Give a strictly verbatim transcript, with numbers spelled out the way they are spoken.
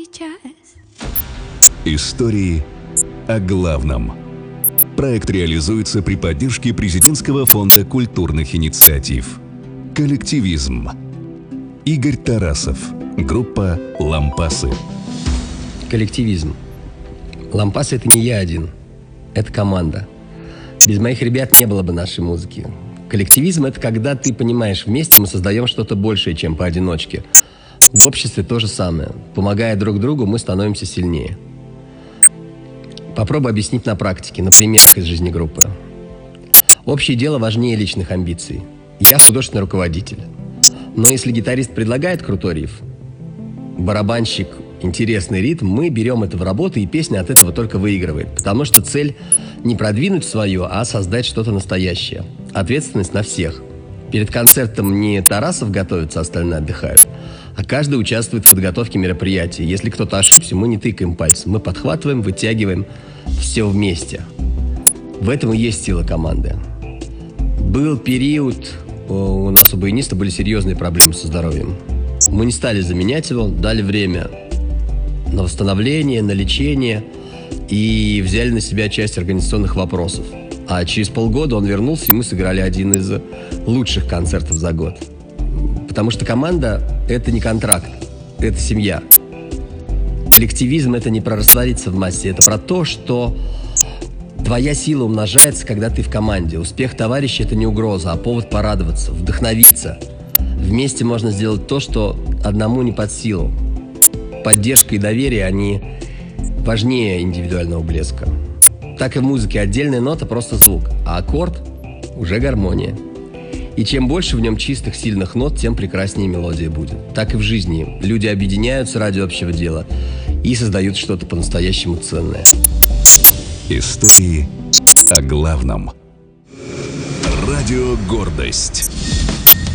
Истории о главном. Проект реализуется при поддержке Президентского фонда культурных инициатив. Коллективизм. Игорь Тарасов. Группа «Лампасы». Коллективизм. «Лампасы» — это не я один. Это команда. Без моих ребят не было бы нашей музыки. Коллективизм — это когда ты понимаешь, вместе мы создаем что-то большее, чем поодиночке. В обществе то же самое. Помогая друг другу, мы становимся сильнее. Попробуй объяснить на практике, на примерах из жизни группы. Общее дело важнее личных амбиций. Я художественный руководитель. Но если гитарист предлагает крутой риф, барабанщик интересный ритм, мы берем это в работу, и песня от этого только выигрывает. Потому что цель не продвинуть свое, а создать что-то настоящее. Ответственность на всех. Перед концертом не Тарасов готовится, остальные отдыхают, а каждый участвует в подготовке мероприятия. Если кто-то ошибся, мы не тыкаем пальцем. Мы подхватываем, вытягиваем все вместе. В этом и есть сила команды. Был период, у нас у баяниста были серьезные проблемы со здоровьем. Мы не стали заменять его, дали время на восстановление, на лечение и взяли на себя часть организационных вопросов. А через полгода он вернулся, и мы сыграли один из лучших концертов за год. Потому что команда – это не контракт, это семья. Коллективизм – это не про раствориться в массе, это про то, что твоя сила умножается, когда ты в команде. Успех товарища – это не угроза, а повод порадоваться, вдохновиться. Вместе можно сделать то, что одному не под силу. Поддержка и доверие, они важнее индивидуального блеска. Так и в музыке отдельная нота – просто звук, а аккорд – уже гармония. И чем больше в нем чистых, сильных нот, тем прекраснее мелодия будет. Так и в жизни. Люди объединяются ради общего дела и создают что-то по-настоящему ценное. Истории о главном. Радио «Гордость».